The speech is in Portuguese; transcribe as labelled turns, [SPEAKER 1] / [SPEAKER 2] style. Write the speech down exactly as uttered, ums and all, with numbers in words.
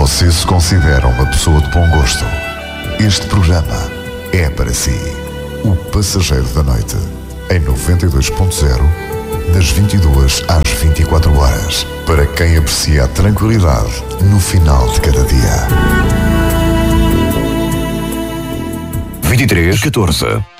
[SPEAKER 1] você se considera uma pessoa de bom gosto, este programa é para si. O Passageiro da Noite, em noventa e dois ponto zero, das vinte e duas às vinte e quatro horas, para quem aprecia a tranquilidade no final de cada dia.
[SPEAKER 2] vinte e três catorze.